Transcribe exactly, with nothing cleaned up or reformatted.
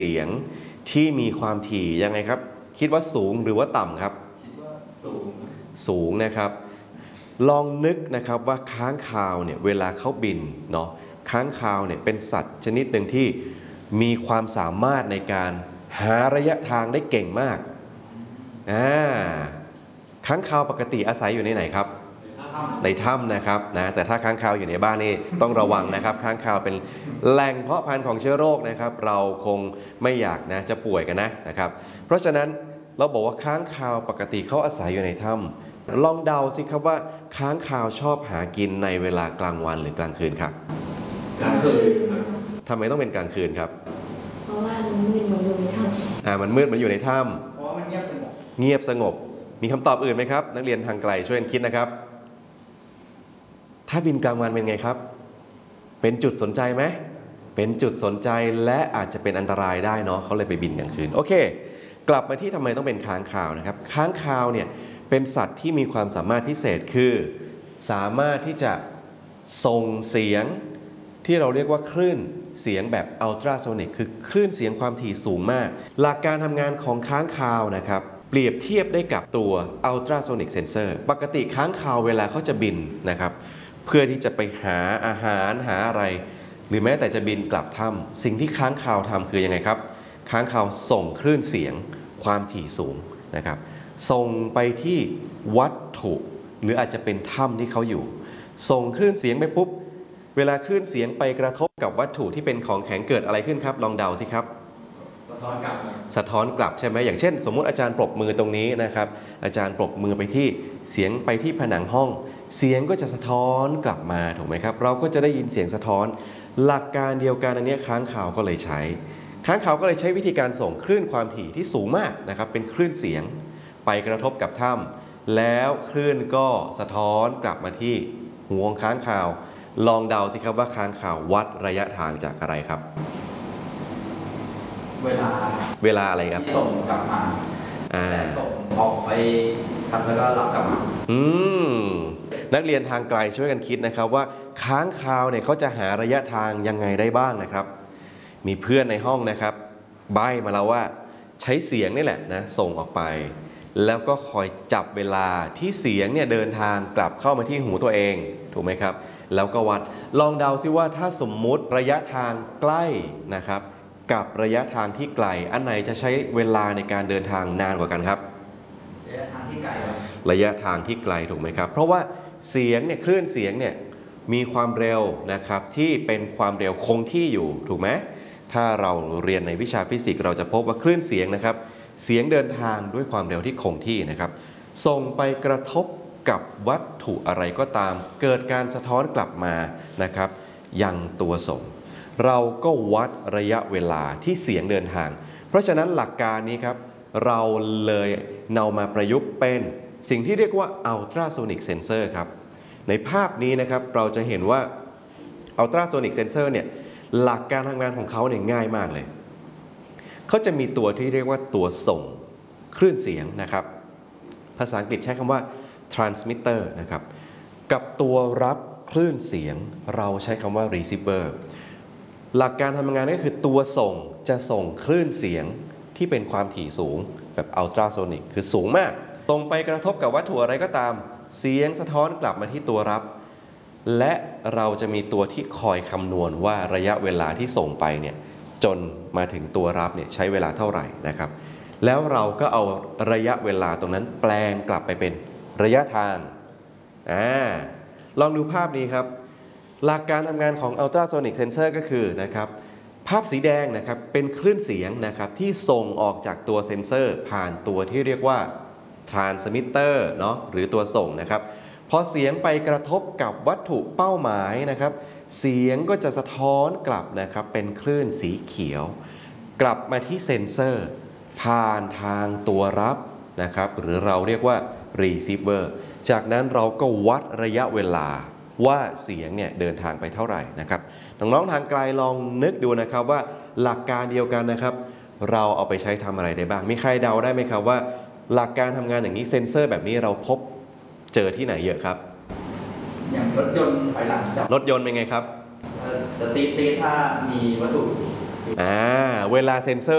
เสียงที่มีความถี่ยังไงครับคิดว่าสูงหรือว่าต่ำครับคิดว่าสูงสูงนะครับลองนึกนะครับว่าค้างคาวเนี่ยเวลาเขาบินเนาะค้างคาวเนี่ยเป็นสัตว์ชนิดหนึ่งที่มีความสามารถในการหาระยะทางได้เก่งมากอ่าค้างคาวปกติอาศัยอยู่ในไหนครับในถ้ำนะครับนะแต่ถ้าค้างคาวอยู่ในบ้านนี่ต้องระวังนะครับค้างคาวเป็นแหล่งเพาะพันธุ์ของเชื้อโรคนะครับเราคงไม่อยากนะจะป่วยกันนะนะครับเพราะฉะนั้นเราบอกว่าค้างคาวปกติเขาอาศัยอยู่ในถ้ำลองเดาสิครับว่าค้างคาวชอบหากินในเวลากลางวันหรือกลางคืนครับกลางคืนทำไมต้องเป็นกลางคืนครับเพราะว่ามันมืดมันอยู่ในถ้ำอ่ามันมืดมันอยู่ในถ้ำเพราะว่ามันเงียบสงบเงียบสงบมีคำตอบอื่นไหมครับนักเรียนทางไกลช่วยกันคิดนะครับถ้าบินกลางวันเป็นไงครับเป็นจุดสนใจไหมเป็นจุดสนใจและอาจจะเป็นอันตรายได้เนาะเขาเลยไปบินกลางคืนโอเคกลับมาที่ทำไมต้องเป็นค้างคาวนะครับค้างคาวเนี่ยเป็นสัตว์ที่มีความสามารถพิเศษคือสามารถที่จะส่งเสียงที่เราเรียกว่าคลื่นเสียงแบบอัลตราโซนิกคือคลื่นเสียงความถี่สูงมากหลักการทำงานของค้างคาวนะครับเปรียบเทียบได้กับตัวอัลตราโซนิกเซนเซอร์ปกติค้างคาวเวลาเขาจะบินนะครับเพื่อที่จะไปหาอาหารหาอะไรหรือแม้แต่จะบินกลับถ้ำสิ่งที่ค้างคาวทำคือยังไงครับค้างคาวส่งคลื่นเสียงความถี่สูงนะครับส่งไปที่วัตถุหรืออาจจะเป็นถ้ำที่เขาอยู่ส่งคลื่นเสียงไปปุ๊บเวลาคลื่นเสียงไปกระทบกับวัตถุที่เป็นของแข็งเกิดอะไรขึ้นครับลองเดาสิครับสะท้อนกลับสะท้อนกลับใช่ไหมอย่างเช่นสมมุติอาจารย์ปรบมือตรงนี้นะครับอาจารย์ปรบมือไปที่เสียงไปที่ผนังห้องเสียงก็จะสะท้อนกลับมาถูกไหมครับเราก็จะได้ยินเสียงสะท้อนหลักการเดียวกันอันนี้ค้างคาวก็เลยใช้ค้างคาวก็เลยใช้วิธีการส่งคลื่นความถี่ที่สูงมากนะครับเป็นคลื่นเสียงไปกระทบกับถ้ำแล้วคลื่นก็สะท้อนกลับมาที่หัวของค้างคาวลองเดาสิครับว่าค้างคาววัดระยะทางจากอะไรครับเวลาเวลาอะไรครับส่งกลับมาแต่ส่งออกไปทำแล้วก็รับกลับมาอืมนักเรียนทางไกลช่วยกันคิดนะครับว่าค้างคาวเนี่ยเขาจะหาระยะทางยังไงได้บ้างนะครับมีเพื่อนในห้องนะครับใบ้มาแล้วว่าใช้เสียงนี่แหละนะส่งออกไปแล้วก็คอยจับเวลาที่เสียงเนี่ยเดินทางกลับเข้ามาที่หูตัวเองถูกไหมครับแล้วก็วัดลองเดาซิว่าถ้าสมมุติระยะทางใกล้นะครับกับระยะทางที่ไกลอันไหนจะใช้เวลาในการเดินทางนานกว่ากันครับระยะทางที่ไกลระยะทางที่ไกลถูกไหมครับเพราะว่าเสียงเนี่ยคลื่นเสียงเนี่ยมีความเร็วนะครับที่เป็นความเร็วคงที่อยู่ถูกไหมถ้าเราเรียนในวิชาฟิสิกส์เราจะพบว่าคลื่นเสียงนะครับเสียงเดินทางด้วยความเร็วที่คงที่นะครับส่งไปกระทบกับวัตถุอะไรก็ตามเกิดการสะท้อนกลับมานะครับยังตัวส่งเราก็วัดระยะเวลาที่เสียงเดินทางเพราะฉะนั้นหลักการนี้ครับเราเลยนำมาประยุกต์เป็นสิ่งที่เรียกว่า ultrasonic sensor ครับในภาพนี้นะครับเราจะเห็นว่า ultrasonic sensor เนี่ยหลักการทำงานของเขาเนี่ยง่ายมากเลยเขาจะมีตัวที่เรียกว่าตัวส่งคลื่นเสียงนะครับภาษาอังกฤษใช้คำว่า transmitter นะครับกับตัวรับคลื่นเสียงเราใช้คำว่า receiver หลักการทำงานก็คือตัวส่งจะส่งคลื่นเสียงที่เป็นความถี่สูงแบบอัลตราโซนิกคือสูงมากตรงไปกระทบกับวัตถุอะไรก็ตามเสียงสะท้อนกลับมาที่ตัวรับและเราจะมีตัวที่คอยคำนวณว่าระยะเวลาที่ส่งไปเนี่ยจนมาถึงตัวรับเนี่ยใช้เวลาเท่าไหร่นะครับแล้วเราก็เอาระยะเวลาตรงนั้นแปลงกลับไปเป็นระยะทางอ่าลองดูภาพนี้ครับหลักการทำงานของ ultrasonic sensor ก็คือนะครับภาพสีแดงนะครับเป็นคลื่นเสียงนะครับที่ส่งออกจากตัวเซ็นเซอร์ผ่านตัวที่เรียกว่า transmitter เนาะหรือตัวส่งนะครับพอเสียงไปกระทบกับวัตถุเป้าหมายนะครับเสียงก็จะสะท้อนกลับนะครับเป็นคลื่นสีเขียวกลับมาที่เซ็นเซอร์ผ่านทางตัวรับนะครับหรือเราเรียกว่า receiver จากนั้นเราก็วัดระยะเวลาว่าเสียงเนี่ยเดินทางไปเท่าไหร่นะครับน้องๆทางไกลลองนึกดูนะครับว่าหลักการเดียวกันนะครับเราเอาไปใช้ทำอะไรได้บ้างมีใครเดาได้ไหมครับว่าหลักการทำงานอย่างนี้เซ็นเซอร์แบบนี้เราพบเจอที่ไหนเยอะครับอย่างรถยนต์ถอยหลังจับรถยนต์เป็นไงครับจะตีตีถ้ามีวัตถุอ่าเวลาเซ็นเซอร์